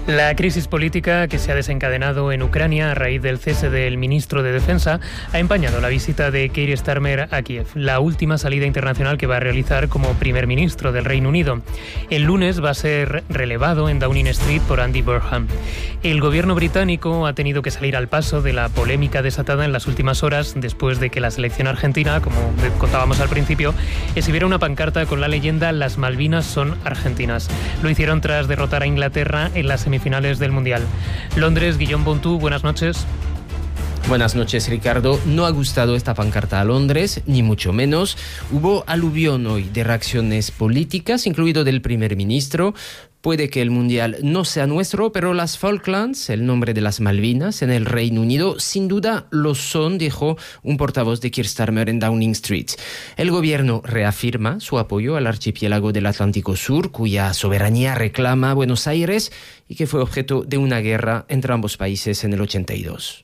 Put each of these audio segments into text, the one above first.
La crisis política que se ha desencadenado en Ucrania a raíz del cese del ministro de Defensa ha empañado la visita de Keir Starmer a Kiev, la última salida internacional que va a realizar como primer ministro del Reino Unido. El lunes va a ser relevado en Downing Street por Andy Burnham. El gobierno británico ha tenido que salir al paso de la polémica desatada en las últimas horas después de que la selección argentina, como contábamos al principio, exhibiera una pancarta con la leyenda "Las Malvinas son argentinas". Lo hicieron tras derrotar a Inglaterra en las semifinales del Mundial. Londres, Guillaume Bontou, buenas noches. Buenas noches, Ricardo. No ha gustado esta pancarta a Londres, ni mucho menos. Hubo aluvión hoy de reacciones políticas, incluido del primer ministro. Puede que el Mundial no sea nuestro, pero las Falklands, el nombre de las Malvinas en el Reino Unido, sin duda lo son, dijo un portavoz de Keir Starmer en Downing Street. El gobierno reafirma su apoyo al archipiélago del Atlántico Sur, cuya soberanía reclama Buenos Aires y que fue objeto de una guerra entre ambos países en el 82.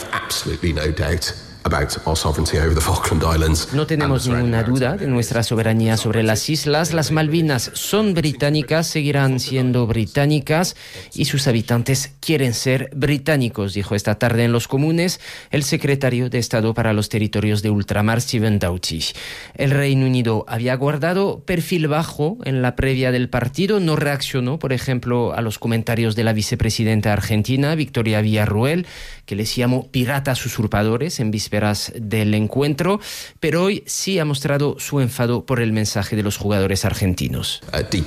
No tenemos ninguna duda de nuestra soberanía sobre las islas. Las Malvinas son británicas, seguirán siendo británicas y sus habitantes quieren ser británicos, dijo esta tarde en Los Comunes el secretario de Estado para los Territorios de Ultramar, Stephen Doughty. El Reino Unido había guardado perfil bajo en la previa del partido, no reaccionó, por ejemplo, a los comentarios de la vicepresidenta argentina, Victoria Villarruel, que les llamó piratas usurpadores en vísperas del encuentro, pero hoy sí ha mostrado su enfado por el mensaje de los jugadores argentinos.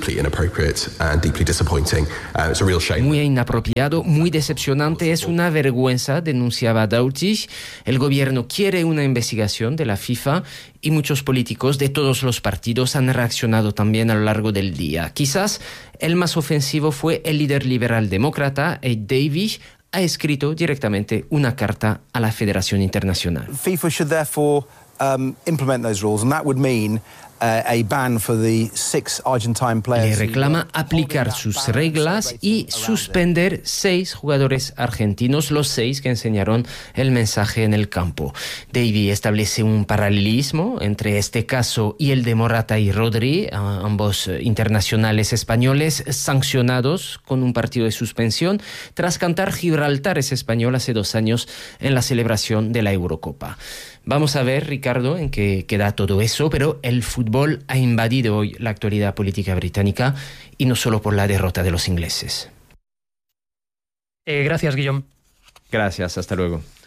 Muy inapropiado, muy decepcionante, es una vergüenza, denunciaba Doughty. El gobierno quiere una investigación de la FIFA y muchos políticos de todos los partidos han reaccionado también a lo largo del día. Quizás el más ofensivo fue el líder liberal demócrata, Ed Davey. Ha escrito directamente una carta a la Federación Internacional. FIFA should therefore implement those rules, and that would mean a ban for the 6 Argentine players. Le reclama aplicar sus reglas y suspender 6 jugadores argentinos, los 6 que enseñaron el mensaje en el campo. Davey establece un paralelismo entre este caso y el de Morata y Rodri, ambos internacionales españoles sancionados con un partido de suspensión tras cantar Gibraltar es español hace 2 años en la celebración de la Eurocopa. Vamos a ver, Ricardo, en qué queda todo eso, pero el fútbol ha invadido hoy la actualidad política británica y no solo por la derrota de los ingleses. Gracias, Guillaume. Gracias, hasta luego.